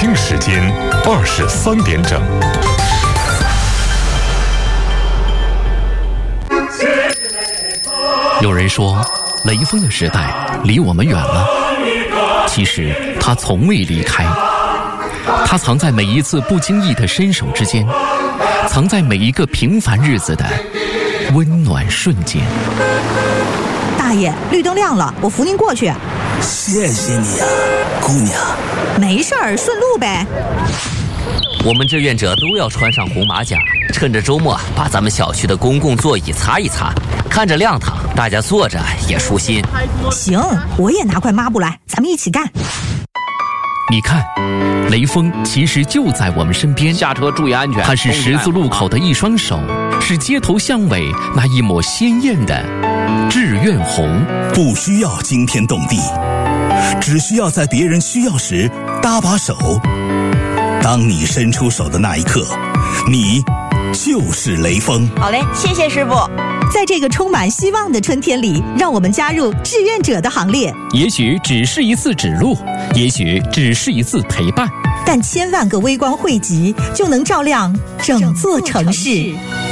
京时间23点整。 有人说，雷锋的时代离我们远了，其实他从未离开。他藏在每一次不经意的伸手之间，藏在每一个平凡日子的温暖瞬间。 大爷，绿灯亮了，我扶您过去。 谢谢你啊，姑娘。 没事儿，顺路呗。 我们志愿者都要穿上红马甲，趁着周末把咱们小区的公共座椅擦一擦，看着亮堂，大家坐着也舒心。 行，我也拿块抹布来，咱们一起干。 你看，雷锋其实就在我们身边。 下车注意安全。 他是十字路口的一双手，是街头巷尾那一抹鲜艳的志愿红。 不需要惊天动地，只需要在别人需要时搭把手。当你伸出手的那一刻，你就是雷锋。 好嘞，谢谢师傅。 在这个充满希望的春天里，让我们加入志愿者的行列。 也许只是一次指路，也许只是一次陪伴， 但千万个微光汇集，就能照亮整座城市。